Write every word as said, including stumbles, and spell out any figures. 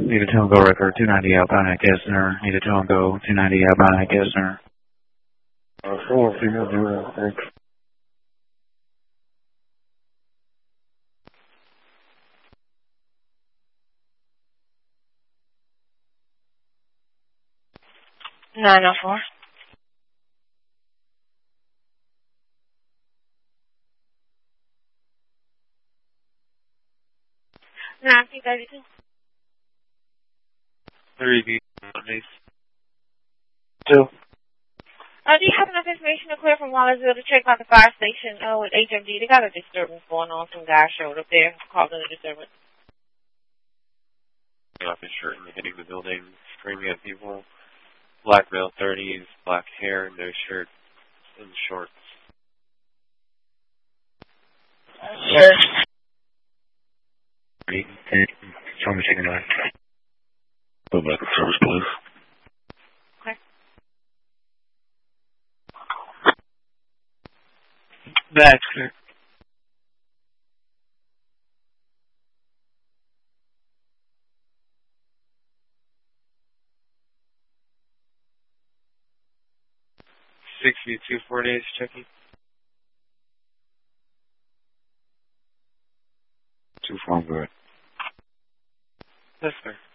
Need a Tango record, two ninety outbound at Gessner. Need a Tango, two ninety outbound at Gessner. Uh, four female zero, thanks. nine oh four. nineteen thirty-two. three B, please. Two. Uh, do you have enough information to clear from Wallersville to check out the fire station uh, with H M D? They got a disturbance going on. Some guy showed up there causing a disturbance. Officer shirt and hitting the building, screaming at people. Black male thirties, black hair, no shirt, and shorts. Sure. Show me chicken line. Go back to service, please. Okay. Back, sir. sixty-two forty-eight, checking. Two four, good. Yes, sir.